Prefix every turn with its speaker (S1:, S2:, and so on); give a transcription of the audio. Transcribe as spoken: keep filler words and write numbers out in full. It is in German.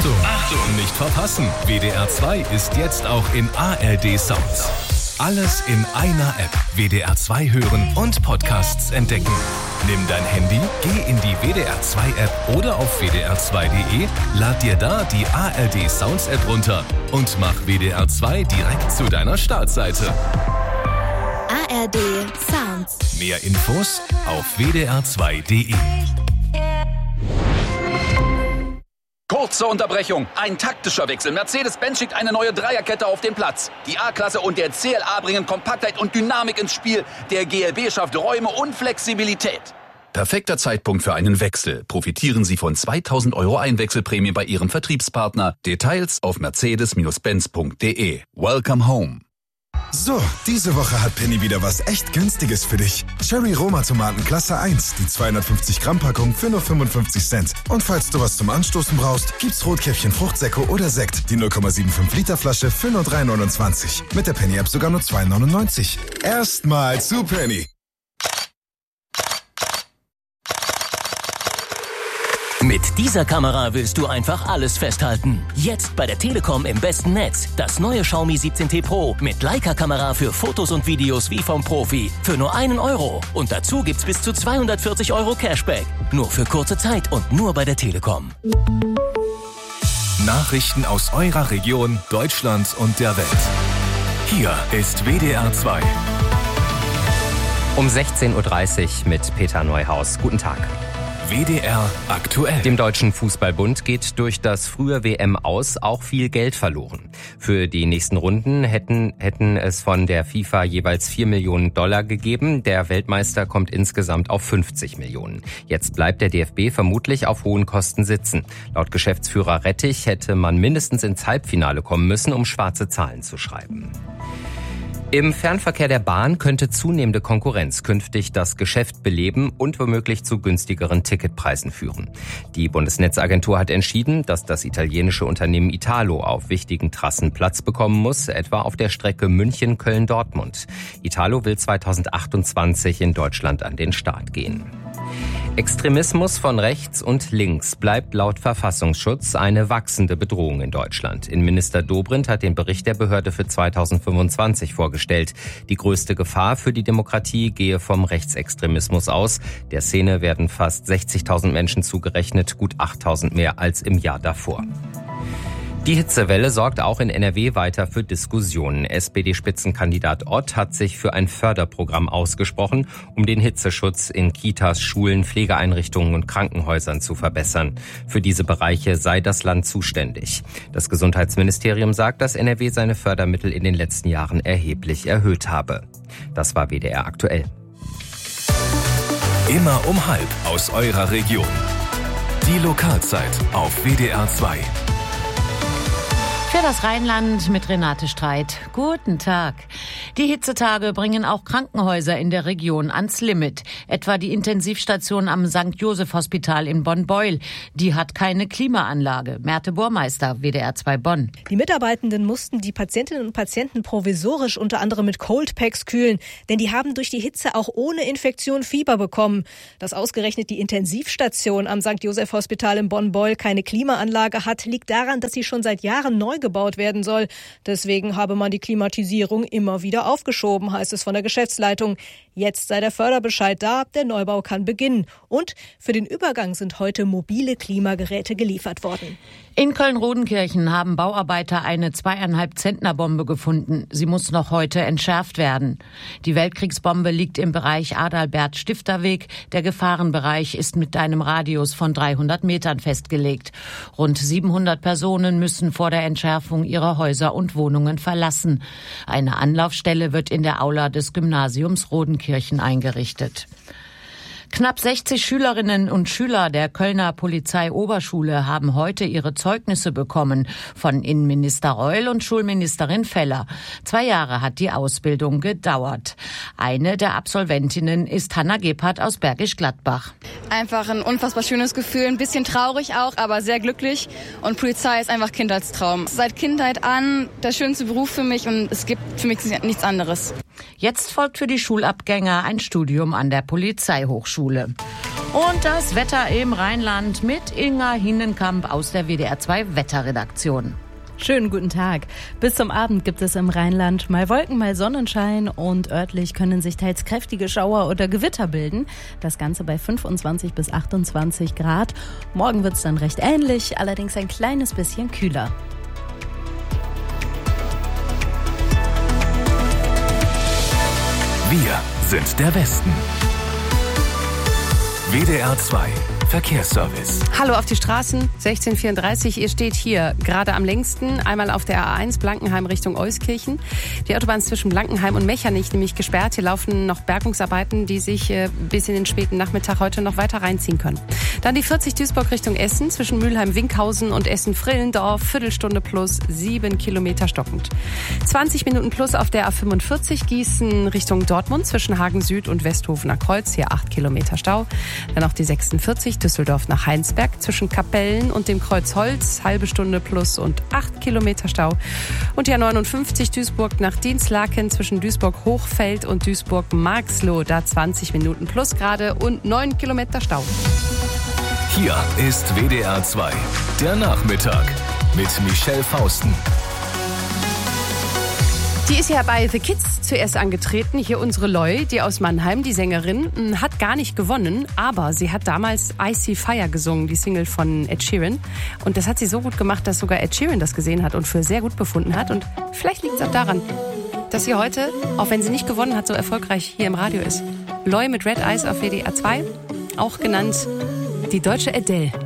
S1: Achtung, Achtung, nicht verpassen. W D R zwei ist jetzt auch in A R D Sounds. Alles in einer App. W D R zwei hören und Podcasts entdecken. Nimm dein Handy, geh in die W D R zwei App oder auf w d r zwei punkt d e, lad dir da die A R D Sounds App runter und mach W D R zwei direkt zu deiner Startseite.
S2: A R D Sounds.
S1: Mehr Infos auf w d r zwei punkt d e.
S3: Kurze Unterbrechung, ein taktischer Wechsel. Mercedes-Benz schickt eine neue Dreierkette auf den Platz. Die A-Klasse und der C L A bringen Kompaktheit und Dynamik ins Spiel. Der G L B schafft Räume und Flexibilität.
S4: Perfekter Zeitpunkt für einen Wechsel. Profitieren Sie von zweitausend Euro Einwechselprämie bei Ihrem Vertriebspartner. Details auf mercedes benz punkt d e. Welcome home.
S5: So, diese Woche hat Penny wieder was echt Günstiges für dich. Cherry Roma Tomaten Klasse eins, die zweihundertfünfzig Gramm Packung für nur fünfundfünfzig Cent. Und falls du was zum Anstoßen brauchst, gibt's Rotkäppchen Fruchtsäcke oder Sekt, die null Komma fünfundsiebzig Liter Flasche für nur drei neunundzwanzig. Mit der Penny App sogar nur zwei neunundneunzig. Erstmal zu Penny.
S6: Mit dieser Kamera willst du einfach alles festhalten. Jetzt bei der Telekom im besten Netz. Das neue Xiaomi siebzehn T Pro mit Leica-Kamera für Fotos und Videos wie vom Profi. Für nur einen Euro. Und dazu gibt's bis zu zweihundertvierzig Euro Cashback. Nur für kurze Zeit und nur bei der Telekom.
S1: Nachrichten aus eurer Region, Deutschland und der Welt. Hier ist W D R zwei.
S7: Um sechzehn Uhr dreißig mit Peter Neuhaus. Guten Tag.
S1: W D R aktuell.
S7: Dem Deutschen Fußballbund geht durch das frühe W M aus auch viel Geld verloren. Für die nächsten Runden hätten, hätten es von der FIFA jeweils vier Millionen Dollar gegeben. Der Weltmeister kommt insgesamt auf fünfzig Millionen. Jetzt bleibt der D F B vermutlich auf hohen Kosten sitzen. Laut Geschäftsführer Rettich hätte man mindestens ins Halbfinale kommen müssen, um schwarze Zahlen zu schreiben. Im Fernverkehr der Bahn könnte zunehmende Konkurrenz künftig das Geschäft beleben und womöglich zu günstigeren Ticketpreisen führen. Die Bundesnetzagentur hat entschieden, dass das italienische Unternehmen Italo auf wichtigen Trassen Platz bekommen muss, etwa auf der Strecke München-Köln-Dortmund. Italo will zweitausendachtundzwanzig in Deutschland an den Start gehen. Extremismus von rechts und links bleibt laut Verfassungsschutz eine wachsende Bedrohung in Deutschland. Innenminister Dobrindt hat den Bericht der Behörde für zweitausendfünfundzwanzig vorgestellt. Die größte Gefahr für die Demokratie gehe vom Rechtsextremismus aus. Der Szene werden fast sechzigtausend Menschen zugerechnet, gut achttausend mehr als im Jahr davor. Die Hitzewelle sorgt auch in N R W weiter für Diskussionen. S P D-Spitzenkandidat Ott hat sich für ein Förderprogramm ausgesprochen, um den Hitzeschutz in Kitas, Schulen, Pflegeeinrichtungen und Krankenhäusern zu verbessern. Für diese Bereiche sei das Land zuständig. Das Gesundheitsministerium sagt, dass N R W seine Fördermittel in den letzten Jahren erheblich erhöht habe. Das war W D R aktuell.
S1: Immer um halb aus eurer Region. Die Lokalzeit auf W D R zwei.
S8: Für das Rheinland mit Renate Streit. Guten Tag. Die Hitzetage bringen auch Krankenhäuser in der Region ans Limit. Etwa die Intensivstation am Sankt Joseph Hospital in Bonn-Beuel. Die hat keine Klimaanlage. Merte Burmeister, W D R zwei Bonn.
S9: Die Mitarbeitenden mussten die Patientinnen und Patienten provisorisch unter anderem mit Coldpacks kühlen. Denn die haben durch die Hitze auch ohne Infektion Fieber bekommen. Dass ausgerechnet die Intensivstation am Sankt Joseph Hospital in Bonn-Beuel keine Klimaanlage hat, liegt daran, dass sie schon seit Jahren neu gebaut werden soll. Deswegen habe man die Klimatisierung immer wieder aufgeschoben, heißt es von der Geschäftsleitung. Jetzt sei der Förderbescheid da, der Neubau kann beginnen. Und für den Übergang sind heute mobile Klimageräte geliefert worden.
S8: In Köln-Rodenkirchen haben Bauarbeiter eine zweieinhalb Zentner Bombe gefunden. Sie muss noch heute entschärft werden. Die Weltkriegsbombe liegt im Bereich Adalbert-Stifterweg. Der Gefahrenbereich ist mit einem Radius von dreihundert Metern festgelegt. Rund siebenhundert Personen müssen vor der Entschärfung ihre Häuser und Wohnungen verlassen. Eine Anlaufstelle wird in der Aula des Gymnasiums Rodenkirchen eingerichtet. Knapp sechzig Schülerinnen und Schüler der Kölner Polizeioberschule haben heute ihre Zeugnisse bekommen von Innenminister Reul und Schulministerin Feller. Zwei Jahre hat die Ausbildung gedauert. Eine der Absolventinnen ist Hanna Gebhardt aus Bergisch Gladbach.
S10: Einfach ein unfassbar schönes Gefühl, ein bisschen traurig auch, aber sehr glücklich. Und Polizei ist einfach Kindheitstraum. Seit Kindheit an der schönste Beruf für mich und es gibt für mich nichts anderes.
S8: Jetzt folgt für die Schulabgänger ein Studium an der Polizeihochschule. Und das Wetter im Rheinland mit Inga Hinnenkamp aus der W D R zwei Wetterredaktion.
S11: Schönen guten Tag. Bis zum Abend gibt es im Rheinland mal Wolken, mal Sonnenschein und örtlich können sich teils kräftige Schauer oder Gewitter bilden. Das Ganze bei fünfundzwanzig bis achtundzwanzig Grad. Morgen wird es dann recht ähnlich, allerdings ein kleines bisschen kühler.
S1: Wir sind der Westen. W D R zwei Verkehrsservice.
S12: Hallo auf die Straßen, sechzehn vierunddreißig. Ihr steht hier gerade am längsten, einmal auf der A eins Blankenheim Richtung Euskirchen. Die Autobahn zwischen Blankenheim und Mechernich nämlich gesperrt. Hier laufen noch Bergungsarbeiten, die sich äh, bis in den späten Nachmittag heute noch weiter reinziehen können. Dann die vierzig Duisburg Richtung Essen zwischen Mülheim-Winkhausen und Essen-Frillendorf. Viertelstunde plus, sieben Kilometer stockend. zwanzig Minuten plus auf der A fünfundvierzig Gießen Richtung Dortmund zwischen Hagen Süd und Westhofener Kreuz. Hier acht Kilometer Stau. Dann auch die sechsundvierzig Düsseldorf nach Heinsberg zwischen Kapellen und dem Kreuz Holz, halbe Stunde plus und acht Kilometer Stau. Und die A neunundfünfzig Duisburg nach Dienstlaken zwischen Duisburg-Hochfeld und Duisburg-Marxloh, da zwanzig Minuten plus gerade und neun Kilometer Stau.
S1: Hier ist W D R zwei, der Nachmittag mit Michelle Fausten.
S12: Die ist ja bei The Kids zuerst angetreten. Hier unsere Loi, die aus Mannheim, die Sängerin, hat gar nicht gewonnen. Aber sie hat damals I See Fire gesungen, die Single von Ed Sheeran. Und das hat sie so gut gemacht, dass sogar Ed Sheeran das gesehen hat und für sehr gut befunden hat. Und vielleicht liegt es auch daran, dass sie heute, auch wenn sie nicht gewonnen hat, so erfolgreich hier im Radio ist. Loi mit Red Eyes auf W D R zwei, auch genannt die deutsche Adele.